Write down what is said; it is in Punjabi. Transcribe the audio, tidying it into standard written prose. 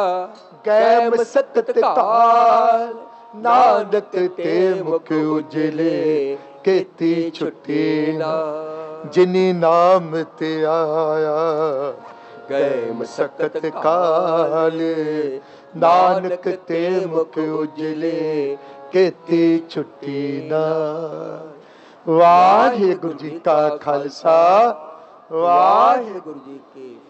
ਗਏ ਮਸਕਤ ਕਾਲ, ਨਾਨਕ ਤੇ ਮੁਖ ਉਜਲੇ, ਕੀਤੀ ਛੁੱਟੀ ਨਾ। ਜਿਨੀ ਨਾਮ ਤੇ ਆਇਆ, ਗਏ ਮਸਕਤ ਕਾਲ, ਨਾਨਕ ਤੇ ਮੁਖ ਉਜਲੇ, ਕੀਤੀ ਛੁੱਟੀ ਨਾ। ਵਾਹਿਗੁਰੂ ਜੀ ਕਾ ਖਾਲਸਾ, ਵਾਹਿਗੁਰੂ ਜੀ ਕੀ